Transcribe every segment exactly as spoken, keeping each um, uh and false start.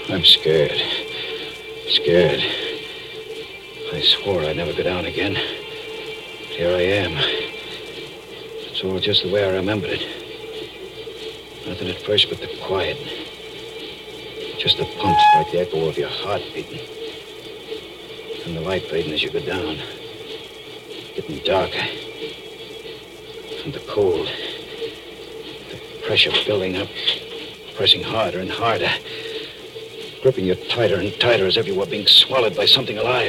I'm scared. Scared. I swore I'd never go down again. But here I am. It's all just the way I remembered it. Nothing at first but the quiet. Just the pumps like the echo of your heart beating. And the light fading as you go down. Getting darker. And the cold. The pressure building up. Pressing harder and harder. Gripping you tighter and tighter as if you were being swallowed by something alive.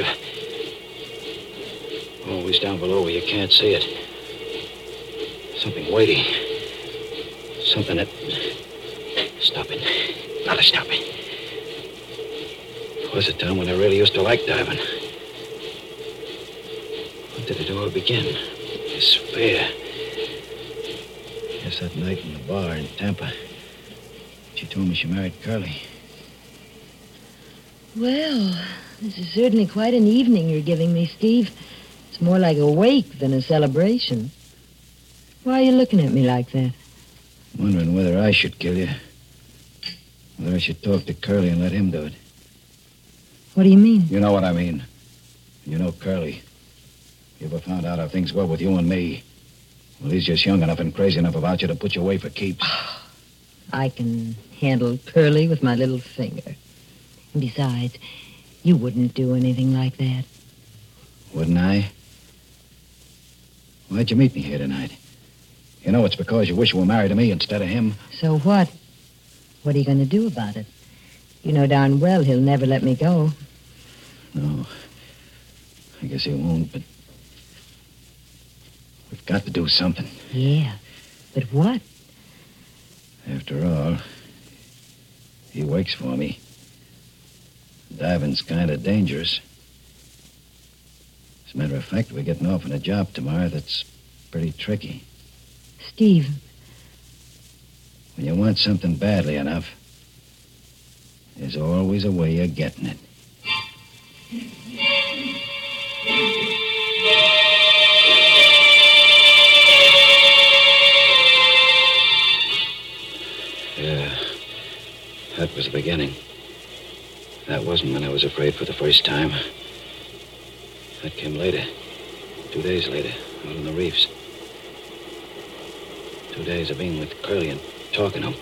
Always down below where you can't see it. Something waiting. Something that... Stop it. Gotta stop it. There was a time when I really used to like diving. When did it all begin? This fear. Yes, that night in the bar in Tampa. She told me she married Curly. Well, this is certainly quite an evening you're giving me, Steve. It's more like a wake than a celebration. Why are you looking at me like that? Wondering whether I should kill you. Whether I should talk to Curly and let him do it. What do you mean? You know what I mean. You know Curly. You ever found out how things were with you and me? Well, he's just young enough and crazy enough about you to put you away for keeps. I can handle Curly with my little finger. And besides, you wouldn't do anything like that. Wouldn't I? Why'd you meet me here tonight? You know it's because you wish you were married to me instead of him. So what? What are you going to do about it? You know darn well he'll never let me go. No. I guess he won't, but... We've got to do something. Yeah, but what? After all, he works for me. Diving's kind of dangerous. As a matter of fact, we're getting off on a job tomorrow that's pretty tricky. Steve. When you want something badly enough, there's always a way of getting it. Yeah, that was the beginning. That wasn't when I was afraid for the first time. That came later. Two days later, out on the reefs. Two days of being with Curly and talking to him.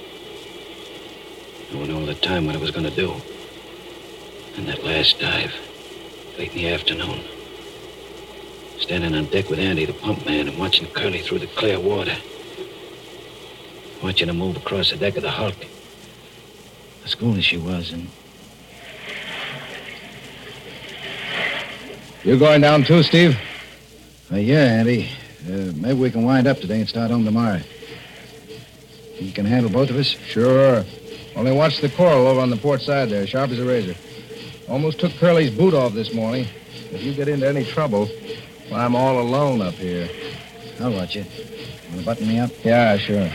Knowing all the time what I was going to do. And that last dive, late in the afternoon. Standing on deck with Andy, the pump man, and watching Curly through the clear water. Watching her move across the deck of the Hulk. As cool as she was, and... You going down too, Steve? Uh, yeah, Andy. Uh, maybe we can wind up today and start home tomorrow. You can handle both of us? Sure. Only watch the coral over on the port side there, sharp as a razor. Almost took Curly's boot off this morning. If you get into any trouble, well, I'm all alone up here. I'll watch you. Want to button me up? Yeah, sure.